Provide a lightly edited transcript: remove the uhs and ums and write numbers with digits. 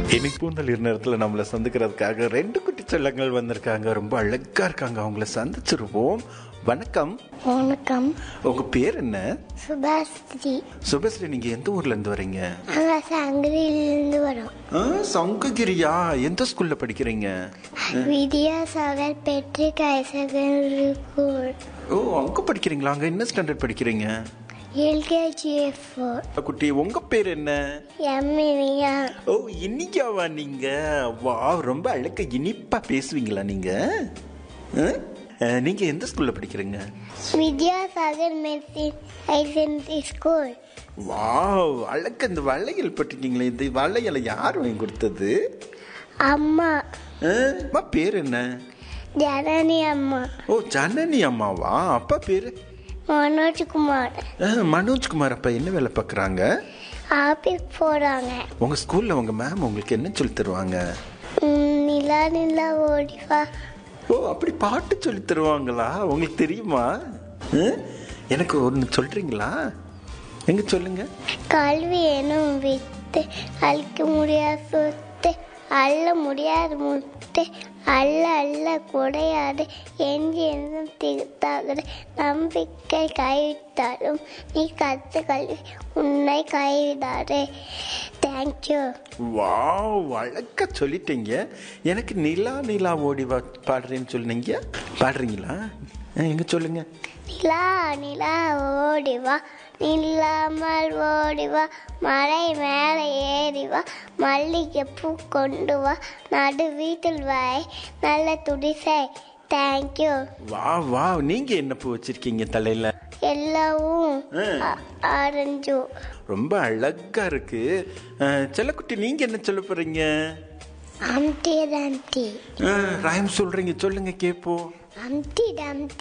இன்னைக்கு பூந்தளிர் நேரத்தில் நம்மளை சந்திக்கிறதுக்காக 2 குட்டி செல்லங்கள் வந்திருக்காங்க. ரொம்ப அழகா இருக்காங்க. அவங்கள சந்திச்சிருவோம். வணக்கம். வணக்கம். உங்க பேர் என்ன? சுபாஸ்ரீ. சுபாஸ்ரீ, நீங்க எந்த ஊர்ல இருந்து வரீங்க? நாங்கள் சங்ககிரியிலிருந்து வரோம். சங்ககிரியா? எந்த ஸ்கூல்ல படிக்கிறீங்க? Vidyasagar Patrick higher secondary school. ஓ, அங்க படிக்கிறீங்களா? அங்க என்ன ஸ்டாண்டர்ட் படிக்கிறீங்க? LKG4. குட்டி, உங்க பேர் என்ன? எம்மினியா. ஓ, இனிக்காவா நீங்க? வா, ரொம்ப அழகா இனிப்பா பேசுவீங்களா நீங்க? நீங்க எந்த ஸ்கூல்ல படிக்கிறீங்க? Vidyasagar matric higher secondary school. Wow, அழகா இந்த வளையல் பட்டிட்டீங்களே. இந்த வளையலை யார் வாங்கி கொடுத்தது? அம்மா. அம்மா பேர் என்ன? ஜனனி அம்மா. ஓ, ஜனனி அம்மாவா? அப்பா பேரு? மனோஜ்குமார். மனோஜ்குமார். அப்பா என்ன வேலை பார்க்குறாங்க? ஆபீஸ் போறாங்க. உங்க ஸ்கூல்ல உங்க மேம் உங்களுக்கு என்ன சொல்லி தருவாங்க? நிலா நிலா ஓடிவா. ஓ, அப்படி பாட்டு சொல்லி தருவாங்களா? உங்களுக்கு தெரியுமா? எனக்கு ஒன்று சொல்றீங்களா? எங்க சொல்லுங்க. கல்வி எனும் வித்து அழிக்க முடியாத சொத்து, அள்ள முடியாத முத்து, அல்ல அல்ல குடையாது, எஞ்சி என்றும் திகத்தாகிறது. நம்பிக்கை கைவிட்டாலும் நீ கற்று கல்வி உன்னை கைவிடாது. தேங்க்யூ. வாவ், அழகா சொல்லிட்டீங்க. எனக்கு நிலா நிலா ஓடிவா பாடுறேன்னு சொன்னீங்க. பாடுறீங்களா? எங்க சொல்லுங்க. நிலா நிலா ஓடிவா, நில்லாமல் ஓடிவா, மலை மேலே ஏறிவா, மல்லிகை பூ கொண்டு வா, நடு வீட்டில் வாய் நல்ல துடிசை. தேங்க்யூ. வா வா, நீங்க என்ன பூ வச்சிருக்கீங்க தலையில? எல்லாவும் ஆரஞ்சு. ரொம்ப அழகா இருக்கு. செல்லக்குட்டி, நீங்க என்ன சொல்ல போறீங்க? அம்டி டம்டி. ரைம் சொல்றீங்க, சொல்லுங்க கேப்போம். அம்டி டம்டி.